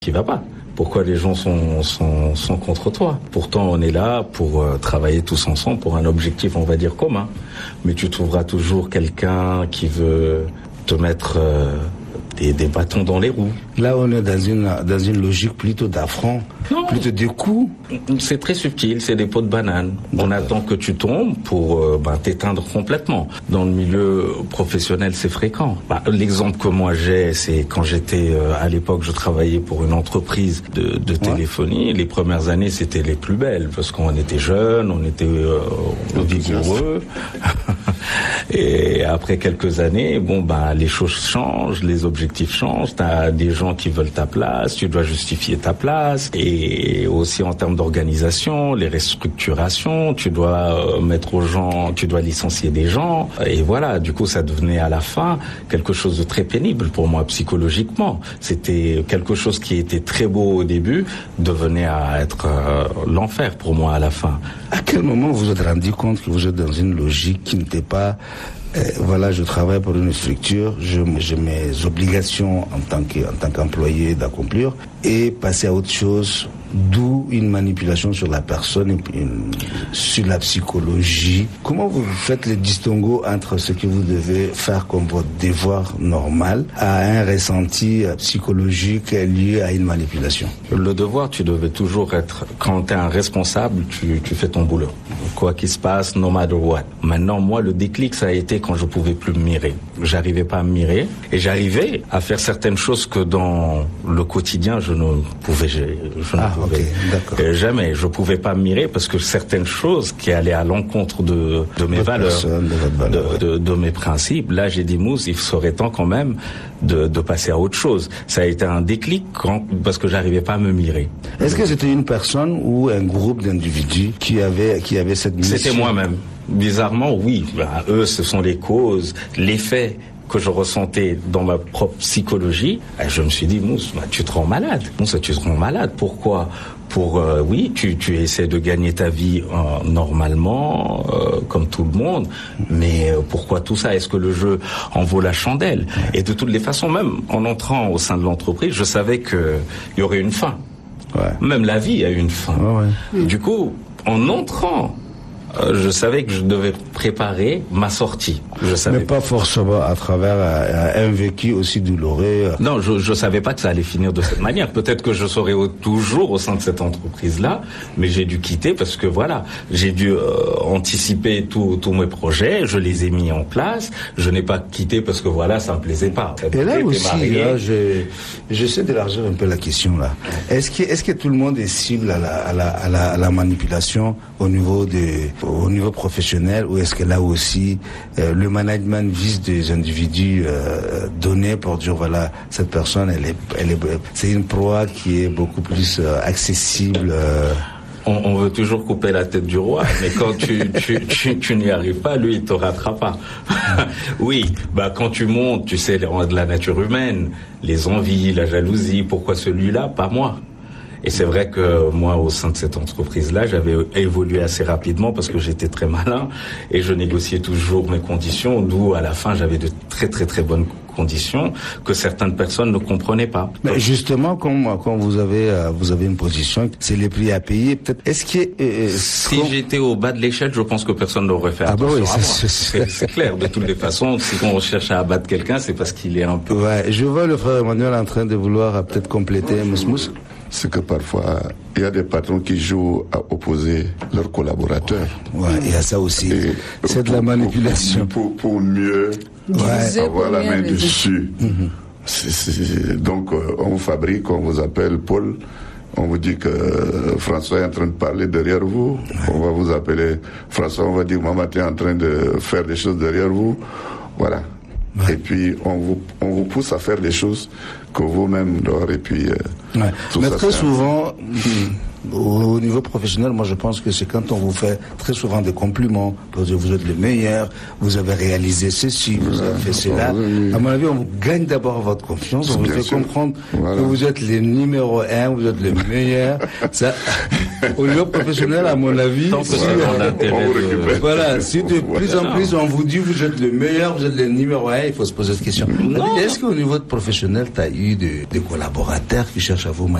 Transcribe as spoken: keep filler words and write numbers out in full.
qui va pas. Pourquoi les gens sont, sont, sont contre toi? Pourtant, on est là pour euh, travailler tous ensemble pour un objectif, on va dire, commun. Mais tu trouveras toujours quelqu'un qui veut te mettre euh, des, des bâtons dans les roues. Là, on est dans une, dans une logique plutôt d'affront, non, plutôt de coups. C'est très subtil, c'est des pots de banane. On attend que tu tombes pour euh, bah, t'éteindre complètement. Dans le milieu professionnel, c'est fréquent. Bah, l'exemple que moi j'ai, c'est quand j'étais, euh, à l'époque, je travaillais pour une entreprise de, de téléphonie. Ouais. Les premières années, c'était les plus belles, parce qu'on était jeunes, on était euh, vigoureux. Et après quelques années, bon, bah, les choses changent, les objectifs changent, t'as des gens qui veulent ta place, tu dois justifier ta place, et aussi en termes d'organisation, les restructurations, tu dois mettre aux gens, tu dois licencier des gens, et voilà, du coup ça devenait à la fin quelque chose de très pénible pour moi psychologiquement. C'était quelque chose qui était très beau au début, devenait à être euh, l'enfer pour moi à la fin. À quel moment vous vous êtes rendu compte que vous êtes dans une logique qui n'était pas Euh, voilà, je travaille pour une structure, je, j'ai mes obligations en tant que, en tant qu'employé d'accomplir et passer à autre chose, d'où une manipulation sur la personne, une, sur la psychologie. Comment vous faites le distinguo entre ce que vous devez faire comme votre devoir normal à un ressenti psychologique lié à une manipulation? Le devoir, tu devais toujours être, quand tu es un responsable, tu, tu fais ton boulot. Quoi qu'il se passe, no matter what. Maintenant, moi, le déclic, ça a été quand je pouvais plus me mirer. J'arrivais pas à me mirer et j'arrivais à faire certaines choses que dans le quotidien, je ne pouvais, je, je ah, ne pouvais okay, jamais. Je pouvais pas me mirer parce que certaines choses qui allaient à l'encontre de, de mes votre valeurs, personne, de, votre valeur, de, de, de mes principes. Là, j'ai dit, Mousse, il serait temps quand même de, de passer à autre chose. Ça a été un déclic quand, parce que j'arrivais pas à me mirer. Est-ce que c'était une personne ou un groupe d'individus qui avait, qui avait cette mission? C'était moi-même. Bizarrement, oui. Bah, eux, ce sont les causes, les faits que je ressentais dans ma propre psychologie. Et je me suis dit, Mousse, bah, tu te rends malade. Mousse, tu te rends malade. Pourquoi? Pour, euh, oui, tu, tu essaies de gagner ta vie euh, normalement, euh, comme tout le monde, mais euh, pourquoi tout ça? Est-ce que le jeu en vaut la chandelle? Et de toutes les façons, même en entrant au sein de l'entreprise, je savais qu'il y aurait une fin. Ouais. Même la vie a une fin. Ouais, ouais. Du coup, en entrant, euh, je savais que je devais préparer ma sortie. Je savais Mais pas forcément à travers un, un vécu aussi douloureux. Non, je je savais pas que ça allait finir de cette manière. Peut-être que je serais au, toujours au sein de cette entreprise-là, mais j'ai dû quitter parce que voilà, j'ai dû euh, anticiper tous tous mes projets, je les ai mis en place. Je n'ai pas quitté parce que voilà, ça me plaisait pas. Et là aussi, là, je, j'essaie d'élargir un peu la question là. Est-ce que est-ce que tout le monde est cible à la à la à la, à la manipulation au niveau des au niveau professionnel, ou est-ce que là aussi euh, le management vise des individus euh, donnés pour dire voilà, cette personne elle est elle est c'est une proie qui est beaucoup plus euh, accessible. Euh... On, on veut toujours couper la tête du roi, mais quand tu, tu, tu, tu n'y arrives pas, lui, il te rattrape pas. Oui, bah quand tu montes, tu sais, de la nature humaine, les envies, la jalousie, pourquoi celui-là, pas moi? Et c'est vrai que moi, au sein de cette entreprise-là, j'avais évolué assez rapidement parce que j'étais très malin et je négociais toujours mes conditions, d'où à la fin, j'avais de très très très bonnes conditions que certaines personnes ne comprenaient pas. Mais justement, quand, quand vous avez euh, vous avez une position, c'est les prix à payer. Peut-être. Est-ce que euh, si quand... j'étais au bas de l'échelle, je pense que personne n'aurait fait ah attention bah oui, à moi. c'est, c'est, c'est clair. De toutes les façons, si on cherche à abattre quelqu'un, c'est parce qu'il est un peu. Ouais. Je vois le frère Emmanuel en train de vouloir euh, peut-être compléter, Mousse Mousse. C'est que parfois, il y a des patrons qui jouent à opposer leurs collaborateurs. Ouais, il y a ça aussi. Et c'est de la manipulation. Pour, pour, pour mieux ouais. avoir la main dessus. Mm-hmm. c'est, c'est, donc, euh, on vous fabrique, on vous appelle Paul. On vous dit que euh, François est en train de parler derrière vous. Ouais. On va vous appeler François, on va dire Maman est en train de faire des choses derrière vous. Voilà. Ouais. Et puis on vous on vous pousse à faire des choses que vous-même dehors et puis euh, ouais. Mais ça, très souvent au, au niveau professionnel, moi je pense que c'est quand on vous fait très souvent des compliments pour dire vous êtes le meilleur, vous avez réalisé ceci, vous ouais. avez fait cela. Oui. À mon avis, on vous gagne d'abord votre confiance, on vous fait sûr. comprendre voilà. que vous êtes le numéro un, vous êtes le meilleur. Ça Au niveau professionnel, à mon avis, Tant que si, c'est dans l'intérêt de- voilà, si de plus en plus on vous dit vous êtes le meilleur, vous êtes le numéro un, il faut se poser cette question. Est-ce qu'au niveau professionnel, tu as eu des, des collaborateurs qui cherchent à vous